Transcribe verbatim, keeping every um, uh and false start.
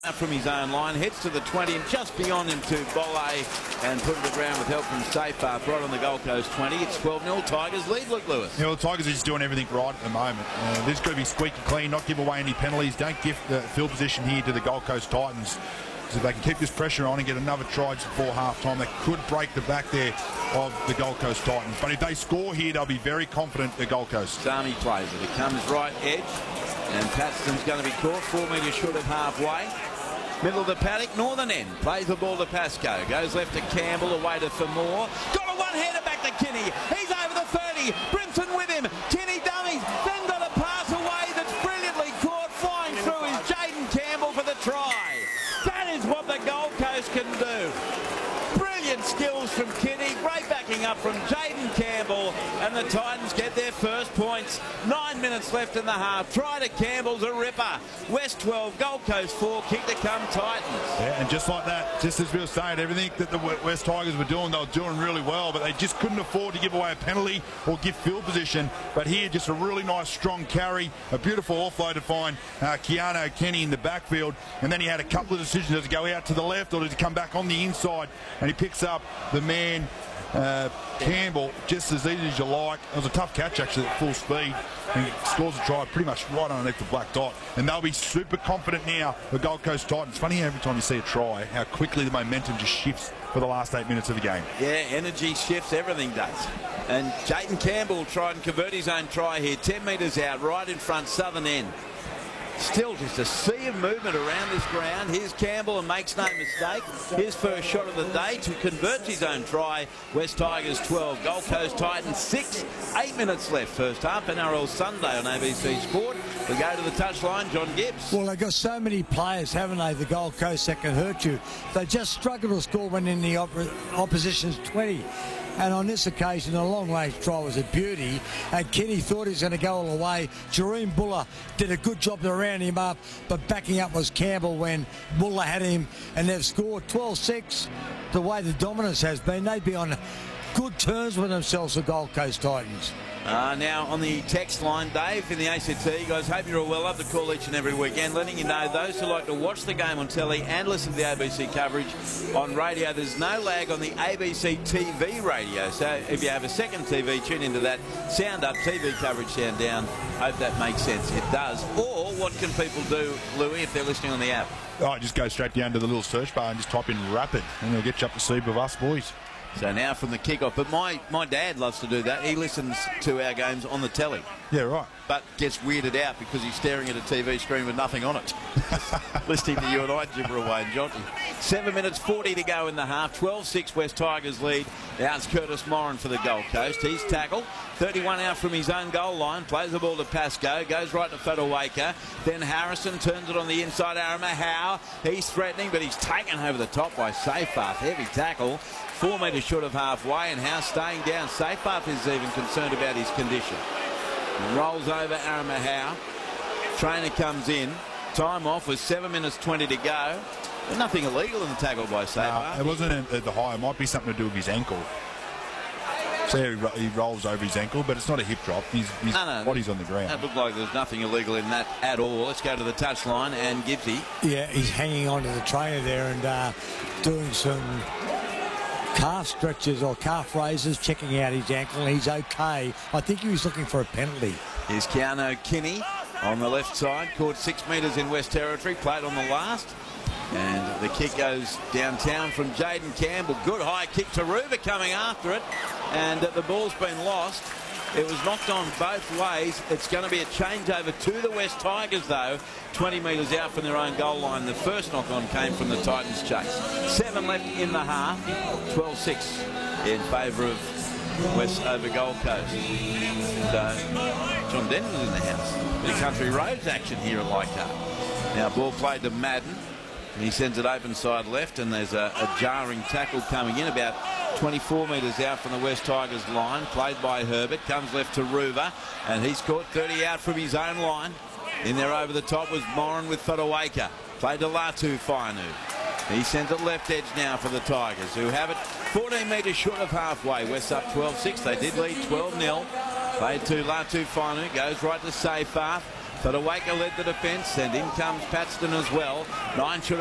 From his own line, heads to the twenty and just beyond him to Bolle and put it to the ground with help from Seyfarth right on the Gold Coast twenty. It's twelve nil Tigers lead, Luke Lewis. Yeah, well, the Tigers are just doing everything right at the moment. Uh, this could be squeaky clean, not give away any penalties. Don't give the field position here to the Gold Coast Titans. So if they can keep this pressure on and get another try just before half-time, they could break the back there of the Gold Coast Titans. But if they score here, they'll be very confident, the Gold Coast. Sami plays it. It comes right edge, and Paxton's going to be caught four metres short of halfway. Middle of the paddock, northern end. Plays the ball to Pascoe. Goes left to Campbell, away to Famore. Got a one-hander back to Kinney. He's over the thirty. Brimson with him. Kinney dummies. Then got a pass away that's brilliantly caught. Flying through is Jaden Campbell for the try. That is what the Gold Coast can do. Brilliant skills from Kinney. Great backing up from Jaden Campbell. And the Titans get their first points. Nine minutes left in the half. Try to Campbell's a ripper. West twelve, Gold Coast four. Kick to come Titans. Yeah, and just like that, just as we were saying, everything that the West Tigers were doing, they were doing really well, but they just couldn't afford to give away a penalty or give field position. But here, just a really nice, strong carry. A beautiful offload to find uh, Keanu Kenny in the backfield. And then he had a couple of decisions. Does he go out to the left or does he come back on the inside? And he picks up the man, Uh, Campbell, just as easy as you like. It was a tough catch actually at full speed, and he scores a try pretty much right underneath the black dot, and they'll be super confident now, the Gold Coast Titans. Funny how every time you see a try, how quickly the momentum just shifts for the last eight minutes of the game. Yeah, energy shifts, everything does. And Jaden Campbell tried and convert his own try here, ten metres out, right in front, southern end. Still just a sea of movement around this ground. Here's Campbell and makes no mistake. His first shot of the day to convert his own try. West Tigers twelve, Gold Coast Titans six. Eight minutes left first half. N R L Sunday on A B C Sport. We go to the touchline, John Gibbs. Well, they've got so many players, haven't they, the Gold Coast, that can hurt you. They just struggle to score when in the op opposition's twenty. And on this occasion, a long-range try was a beauty. And Kenny thought he was going to go all the way. Jareem Buller did a good job to round him up, but backing up was Campbell when Buller had him. And they've scored twelve six. The way the dominance has been, they'd be on good terms with themselves, the Gold Coast Titans. Uh, now on the text line, Dave in the A C T, guys, hope you're all well. Love to call each and every weekend, letting you know those who like to watch the game on telly and listen to the A B C coverage on radio, there's no lag on the A B C T V radio. So if you have a second T V, tune into that. Sound up, T V coverage sound down. Hope that makes sense. It does. Or what can people do, Louis, if they're listening on the app? Oh, just go straight down to the little search bar and just type in Rapid, and they'll get you up to speed with us boys. So now from the kickoff, but my, my dad loves to do that. He listens to our games on the telly. Yeah, right. But gets weirded out because he's staring at a T V screen with nothing on it. Listening to you and I gibber away and Jonty. Seven minutes forty to go in the half. twelve six West Tigers lead. Now it's Curtis Moran for the Gold Coast. He's tackled. thirty-one out from his own goal line. Plays the ball to Pascoe. Goes right to Fodawaker. Then Harrison turns it on the inside. Arama Howe. He's threatening, but he's taken over the top by Seyfarth. Heavy tackle. Four metres short of halfway, and Howe staying down. Seyfarth is even concerned about his condition. Rolls over Arama Howe. Trainer comes in. Time off with seven minutes twenty to go. There's nothing illegal in the tackle by Seyfarth. No, it wasn't at the high. It might be something to do with his ankle. So he rolls over his ankle, but it's not a hip drop. His, his no, no, body's on the ground. That looked like there's nothing illegal in that at all. Let's go to the touchline and Gibbsy. Yeah, he's hanging on to the trainer there and uh, doing some calf stretches or calf raises, checking out his ankle. He's okay. I think he was looking for a penalty. Here's Keanu Kenny on the left side, caught six metres in West Territory, played on the last. And the kick goes downtown from Jaden Campbell. Good high kick to Ruba coming after it. And the ball's been lost. It was knocked on both ways. It's going to be a changeover to the West Tigers, though. twenty metres out from their own goal line. The first knock-on came from the Titans' chase. Seven left in the half. twelve six in favour of West over Gold Coast. And, uh, John Denton's in the house. Bit of Country Roads action here at Leichhardt. Now, ball played to Madden. He sends it open side left, and there's a, a jarring tackle coming in about twenty-four metres out from the West Tigers line. Played by Herbert. Comes left to Ruva, and he's caught thirty out from his own line. In there over the top was Moran with Fodawaker. Played to Latu Fainu. He sends it left edge now for the Tigers, who have it fourteen metres short of halfway. West up twelve six. They did lead twelve nil. Played to Latu Fainu. Goes right to Seyfarth. So Waker led the defence, and in comes Paxton as well. Nine should